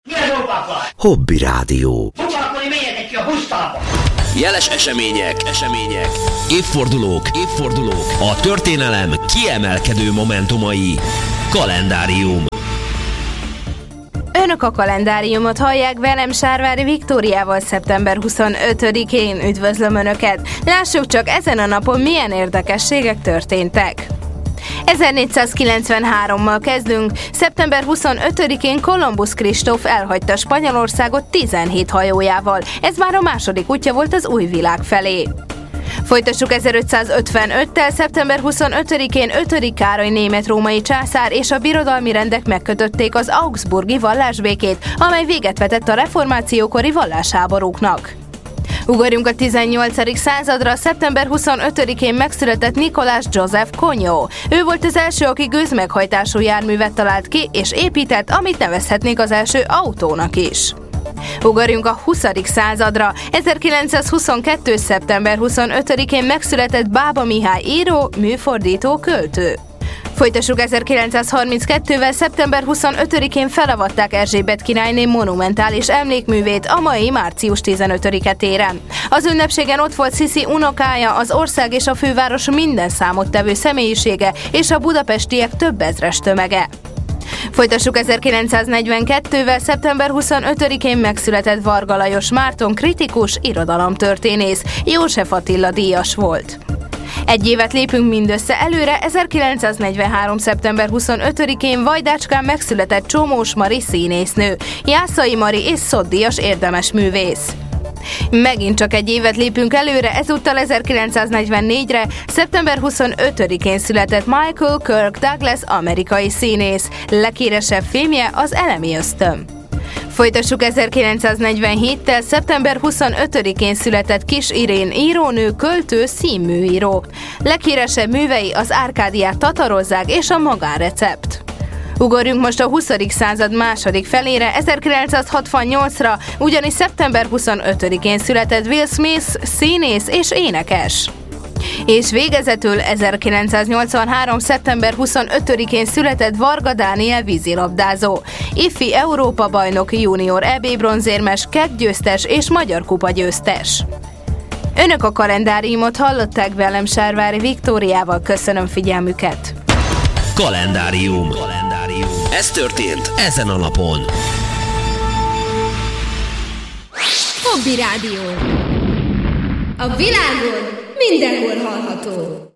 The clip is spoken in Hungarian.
Hobby Rádió. Jeles események, évfordulók, a történelem kiemelkedő momentumai. Kalendárium. Önök a kalendáriumot hallják, velem Sárvári Viktóriával szeptember 25-én. Üdvözlöm Önöket! Lássuk csak, ezen a napon milyen érdekességek történtek. 1493-mal kezdünk. Szeptember 25-én Kolumbusz Kristóf elhagyta Spanyolországot 17 hajójával. Ez már a második útja volt az új világ felé. Folytassuk 1555-tel, szeptember 25-én 5. Károly német-római császár és a birodalmi rendek megkötötték az augsburgi vallásbékét, amely véget vetett a reformációkori vallásháborúknak. Ugorjunk a 18. századra, szeptember 25-én megszületett Nikolás József Konyó. Ő volt az első, aki gőzmeghajtású járművet talált ki és épített, amit nevezhetnénk az első autónak is. Ugorjunk a 20. századra. 1922. szeptember 25-én megszületett Bába Mihály író, műfordító, költő. Folytassuk 1932-vel, szeptember 25-én felavatták Erzsébet királyné monumentális emlékművét a mai március 15-e téren. Az ünnepségen ott volt Sziszi unokája, az ország és a főváros minden számottevő személyisége és a budapestiek több ezres tömege. Folytassuk 1942-vel, szeptember 25-én megszületett Varga Lajos Márton kritikus, irodalomtörténész, József Attila díjas volt. Egy évet lépünk mindössze előre, 1943. szeptember 25-én Vajdácskán megszületett Csomós Mari színésznő, Jászai Mari és Szotdíjas érdemes művész. Megint csak egy évet lépünk előre, ezúttal 1944-re, szeptember 25-én született Michael Kirk Douglas amerikai színész, leghíresebb filmje az Elemi ösztön. Folytassuk 1947-tel, szeptember 25-én született Kis Irén írónő, költő, színműíró. Leghíresebb művei az Árkádiát tatarozzák és a magánrecept. Ugorjunk most a 20. század második felére, 1968-ra, ugyanis szeptember 25-én született Will Smith, színész és énekes. És végezetül 1983. szeptember 25-én született Varga Dániel vízilabdázó, ifi Európa-bajnok, junior EB bronzérmes, kettgyőztes és magyar kupa győztes. Önök a kalendáriumot hallották, velem Sárvári Viktóriával, köszönöm figyelmüket. Kalendárium. Ez történt ezen a napon. Hobby Rádió. A világon mindenhol hallható.